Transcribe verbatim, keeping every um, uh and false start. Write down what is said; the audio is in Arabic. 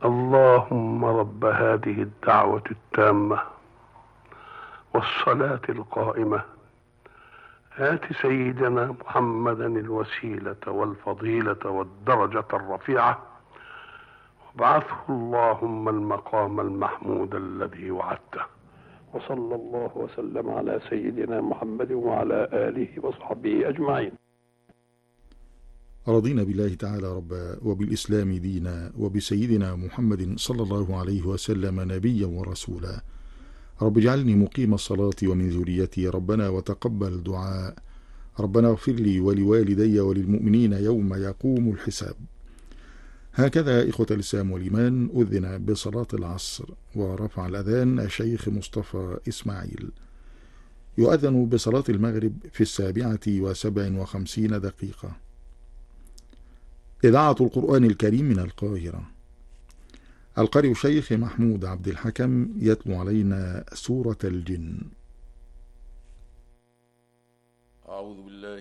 اللهم رب هذه الدعوة التامة والصلاة القائمة آت سيدنا محمدا الوسيلة والفضيلة والدرجة الرفيعة وابعثه اللهم المقام المحمود الذي وعدته. وصلى الله وسلم على سيدنا محمد وعلى آله وصحبه أجمعين. رضينا بالله تعالى ربا وبالإسلام دينا وبسيدنا محمد صلى الله عليه وسلم نبيا ورسولا. رب اجعلني مقيم الصلاة ومن ذريتي ربنا وتقبل دعاء. ربنا اغفر لي ولوالدي وللمؤمنين يوم يقوم الحساب. هكذا إخوة الإسلام والإيمان أذن بصلاة العصر ورفع الأذان الشيخ مصطفى إسماعيل. يؤذن بصلاة المغرب في السابعة وسبع وخمسين دقيقة. إذاعة القرآن الكريم من القاهرة. القارئ الشيخ محمود عبد الحكم يتلو علينا سورة الجن. أعوذ بالله